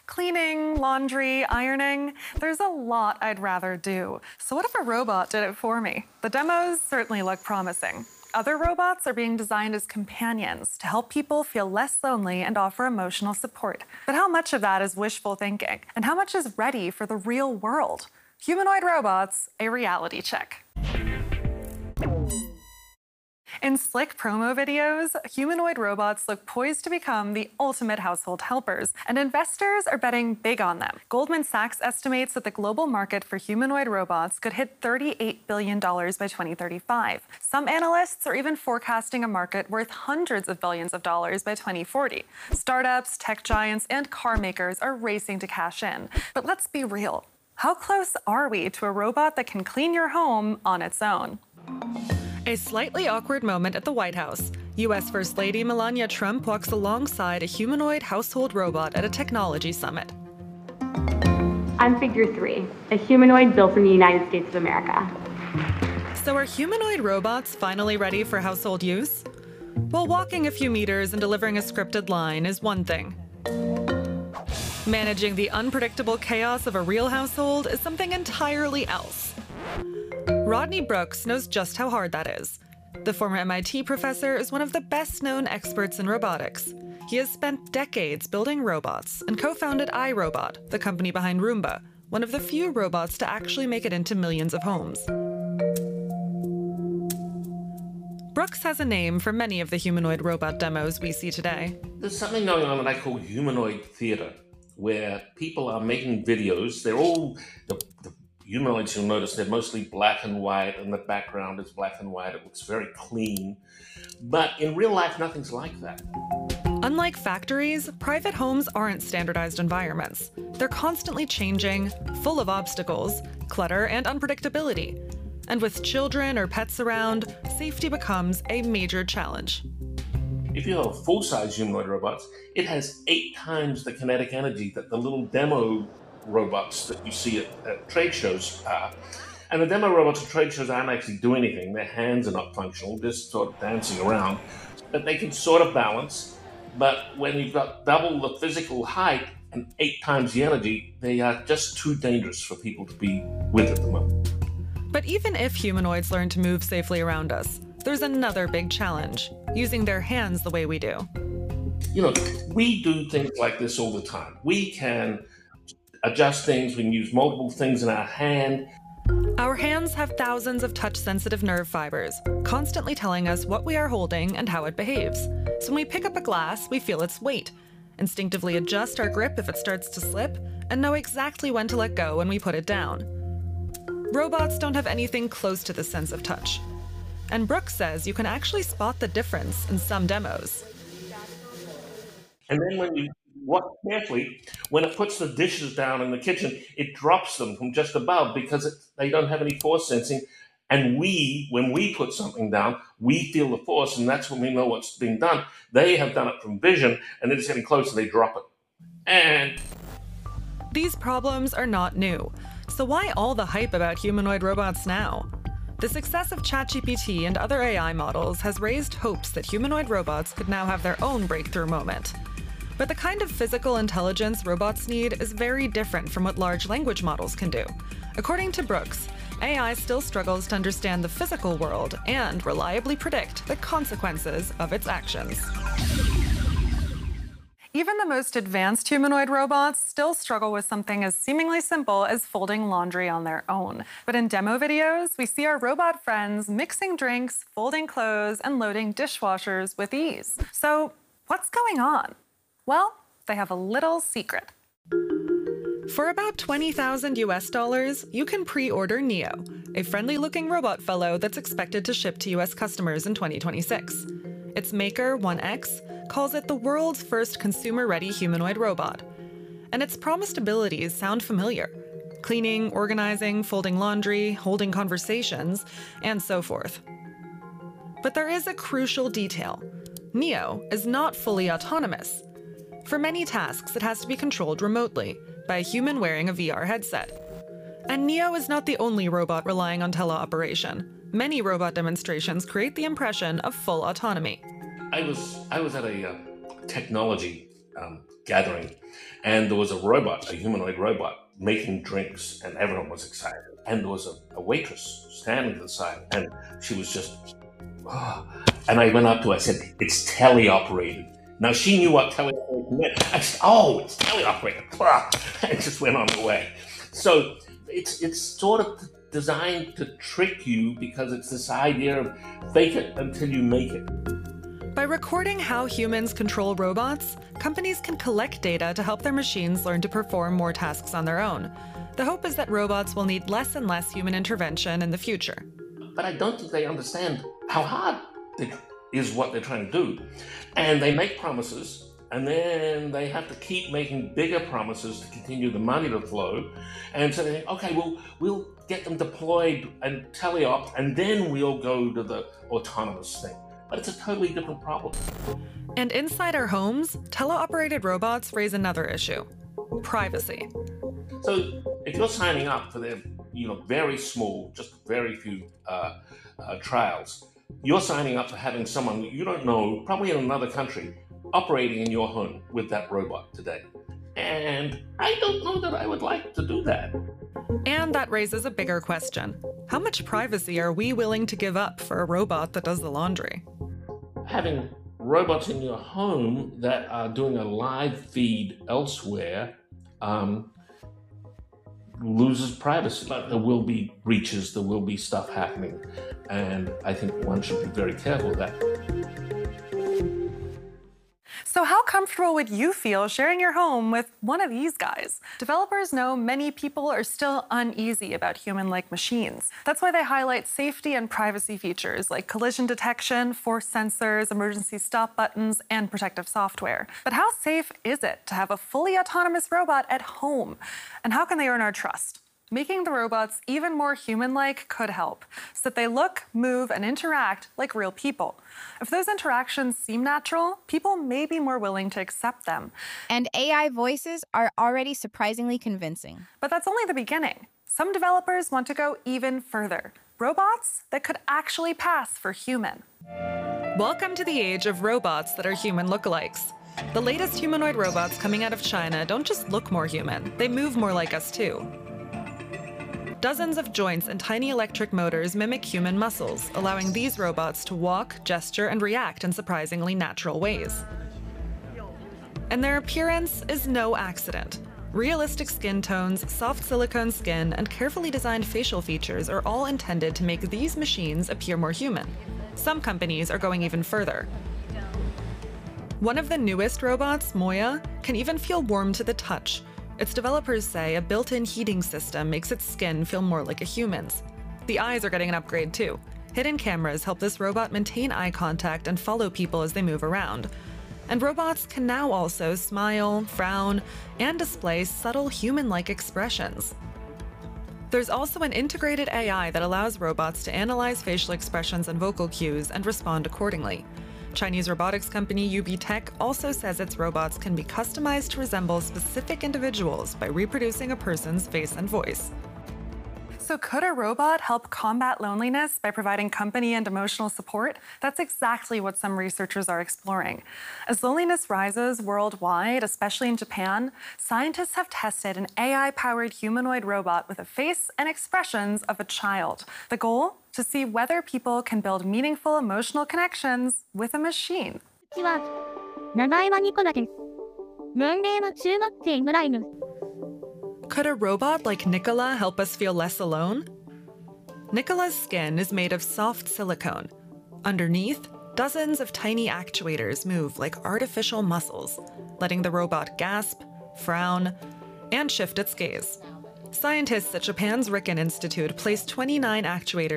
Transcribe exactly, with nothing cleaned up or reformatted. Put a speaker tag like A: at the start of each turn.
A: Cleaning, laundry, ironing, there's a lot I'd rather do. So what if a robot did it for me? The demos certainly look promising. Other robots are being designed as companions to help people feel less lonely and offer emotional support. But how much of that is wishful thinking? And how much is ready for the real world? Humanoid robots, a reality check. In slick promo videos, humanoid robots look poised to become the ultimate household helpers, and investors are betting big on them. Goldman Sachs estimates that the global market for humanoid robots could hit thirty-eight billion dollars by twenty thirty-five. Some analysts are even forecasting a market worth hundreds of billions of dollars by twenty forty. Startups, tech giants, and car makers are racing to cash in. But let's be real. How close are we to a robot that can clean your home on its own? A slightly awkward moment at the White House. U S First Lady Melania Trump walks alongside a humanoid household robot at a technology summit.
B: I'm Figure Three, a humanoid built in the United States of America.
A: So are humanoid robots finally ready for household use? Well, walking a few meters and delivering a scripted line is one thing. Managing the unpredictable chaos of a real household is something entirely else. Rodney Brooks knows just how hard that is. The former M I T professor is one of the best-known experts in robotics. He has spent decades building robots and co-founded iRobot, the company behind Roomba, one of the few robots to actually make it into millions of homes. Brooks has a name for many of the humanoid robot demos we see today.
C: There's something going on that I call humanoid theater, where people are making videos. They're all, the, the humanoids, you'll notice they're mostly black and white, and the background is black and white. It looks very clean. But in real life, nothing's like that.
A: Unlike factories, private homes aren't standardized environments. They're constantly changing, full of obstacles, clutter, and unpredictability. And with children or pets around, safety becomes a major challenge.
C: If you have a full-size humanoid robot, it has eight times the kinetic energy that the little demo robots that you see at, at trade shows are. And the demo robots at trade shows aren't actually doing anything. Their hands are not functional, just sort of dancing around. But they can sort of balance. But when you've got double the physical height and eight times the energy, they are just too dangerous for people to be with at the moment.
A: But even if humanoids learn to move safely around us, there's another big challenge: using their hands the way we do.
C: You know, we do things like this all the time. We can adjust things, we can use multiple things in our hand.
A: Our hands have thousands of touch-sensitive nerve fibers, constantly telling us what we are holding and how it behaves. So when we pick up a glass, we feel its weight, instinctively adjust our grip if it starts to slip, and know exactly when to let go when we put it down. Robots don't have anything close to this sense of touch. And Brooks says you can actually spot the difference in some demos.
C: And then when you watch carefully, when it puts the dishes down in the kitchen, it drops them from just above because it, they don't have any force sensing. And we, when we put something down, we feel the force, and that's when we know what's being done. They have done it from vision, and they're just getting close, and they drop it. And
A: these problems are not new. So why all the hype about humanoid robots now? The success of ChatGPT and other A I models has raised hopes that humanoid robots could now have their own breakthrough moment. But the kind of physical intelligence robots need is very different from what large language models can do. According to Brooks, A I still struggles to understand the physical world and reliably predict the consequences of its actions. Even the most advanced humanoid robots still struggle with something as seemingly simple as folding laundry on their own. But in demo videos, we see our robot friends mixing drinks, folding clothes, and loading dishwashers with ease. So what's going on? Well, they have a little secret. For about twenty thousand U S dollars, you can pre-order Neo, a friendly-looking robot fellow that's expected to ship to U S customers in twenty twenty-six. Its maker, one X, calls it the world's first consumer-ready humanoid robot. And its promised abilities sound familiar: cleaning, organizing, folding laundry, holding conversations, and so forth. But there is a crucial detail. Neo is not fully autonomous. For many tasks, it has to be controlled remotely by a human wearing a V R headset. And Neo is not the only robot relying on teleoperation. Many robot demonstrations create the impression of full autonomy.
C: I was I was at a uh, technology um, gathering, And there was a robot, a humanoid robot, making drinks, and everyone was excited. And there was a, a waitress standing to the side, and she was just, oh. And I went up to her, I said, "It's teleoperated." Now, she knew what teleoperated meant. I said, "Oh, it's teleoperated." And just went on the way. So it's it's sort of designed to trick you, because it's this idea of fake it until you make it.
A: By recording how humans control robots, companies can collect data to help their machines learn to perform more tasks on their own. The hope is that robots will need less and less human intervention in the future.
C: But I don't think they understand how hard it is what they're trying to do. And they make promises, and then they have to keep making bigger promises to continue the money to flow. And so they think, okay, well, we'll get them deployed and teleop, and then we'll go to the autonomous thing. But it's a totally different problem.
A: And inside our homes, teleoperated robots raise another issue: privacy.
C: So if you're signing up for their, you know, very small, just very few uh, uh, trials, you're signing up for having someone you don't know, probably in another country, operating in your home with that robot today. And I don't know that I would like to do that.
A: And that raises a bigger question. How much privacy are we willing to give up for a robot that does the laundry?
C: Having robots in your home that are doing a live feed elsewhere um, loses privacy. But there will be breaches, there will be stuff happening, and I think one should be very careful of that.
A: So how comfortable would you feel sharing your home with one of these guys? Developers know many people are still uneasy about human-like machines. That's why they highlight safety and privacy features like collision detection, force sensors, emergency stop buttons, and protective software. But how safe is it to have a fully autonomous robot at home? And how can they earn our trust? Making the robots even more human-like could help, so that they look, move, and interact like real people. If those interactions seem natural, people may be more willing to accept them.
D: And A I voices are already surprisingly convincing.
A: But that's only the beginning. Some developers want to go even further. Robots that could actually pass for human. Welcome to the age of robots that are human lookalikes. The latest humanoid robots coming out of China don't just look more human, they move more like us too. Dozens of joints and tiny electric motors mimic human muscles, allowing these robots to walk, gesture, and react in surprisingly natural ways. And their appearance is no accident. Realistic skin tones, soft silicone skin, and carefully designed facial features are all intended to make these machines appear more human. Some companies are going even further. One of the newest robots, Moya, can even feel warm to the touch. Its developers say a built-in heating system makes its skin feel more like a human's. The eyes are getting an upgrade too. Hidden cameras help this robot maintain eye contact and follow people as they move around. And robots can now also smile, frown, and display subtle human-like expressions. There's also an integrated A I that allows robots to analyze facial expressions and vocal cues and respond accordingly. Chinese robotics company U B Tech also says its robots can be customized to resemble specific individuals by reproducing a person's face and voice. So could a robot help combat loneliness by providing company and emotional support? That's exactly what some researchers are exploring. As loneliness rises worldwide, especially in Japan, scientists have tested an A I-powered humanoid robot with a face and expressions of a child. The goal? To see whether people can build meaningful emotional connections with a machine.
E: 名前はニコラです。年齢は中学生ぐらいの。
A: Could a robot like Nicola help us feel less alone? Nicola's skin is made of soft silicone. Underneath, dozens of tiny actuators move like artificial muscles, letting the robot gasp, frown, and shift its gaze. Scientists at Japan's Riken Institute placed twenty-nine actuators